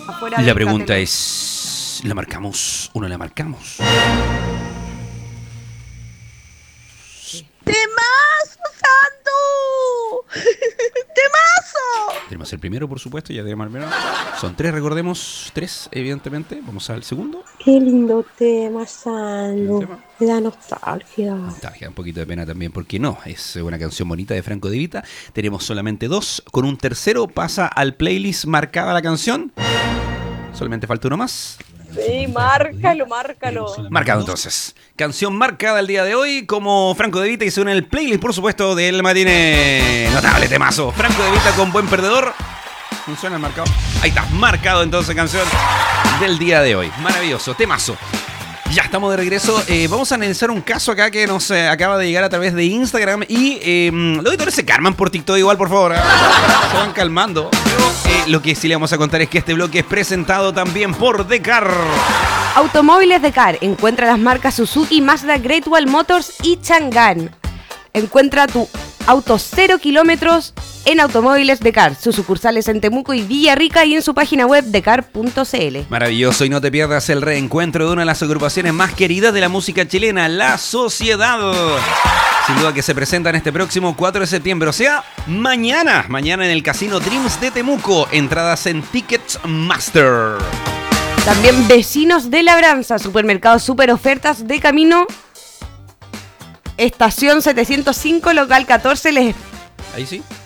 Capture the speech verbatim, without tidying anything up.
Afuera La del pregunta Catello. es, ¿la marcamos o no la marcamos? ¡Temazo, Santo! ¡Temazo! Tenemos el primero, por supuesto, ya tenemos el primero. Son tres, recordemos, tres, evidentemente. Vamos al segundo. Qué lindo tema, ¿El Sandro. tema? Me da nostalgia. Nostalgia, un poquito de pena también, porque no, es una canción bonita de Franco De Vita. Tenemos solamente dos, con un tercero pasa al playlist marcada la canción. Solamente falta uno más. Sí, márcalo, márcalo. Marcado entonces. Canción marcada el día de hoy como Franco De Vita y se une el playlist, por supuesto, del matiné. Notable temazo. Franco De Vita con Buen Perdedor. Funciona el marcado. Ahí está, marcado entonces canción del día de hoy. Maravilloso, temazo. Ya estamos de regreso. Eh, vamos a analizar un caso acá que nos eh, acaba de llegar a través de Instagram. Y eh, los auditores se calman por TikTok igual, por favor. ¿eh? Se van calmando. Eh, lo que sí le vamos a contar es que este bloque es presentado también por Decar. Automóviles Decar. Encuentra las marcas Suzuki, Mazda, Great Wall Motors y Chang'an. Encuentra tu auto cero kilómetros en Automóviles Decar. Sus sucursales en Temuco y Villarrica y en su página web decar punto c l. Maravilloso, y no te pierdas el reencuentro de una de las agrupaciones más queridas de la música chilena, La Sociedad. Sin duda que se presentan este próximo cuatro de septiembre, o sea, mañana. Mañana en el Casino Dreams de Temuco. Entradas en Ticketmaster. También Vecinos de Labranza, supermercado super ofertas de camino. Estación setecientos cinco, local catorce, les Ahí sí.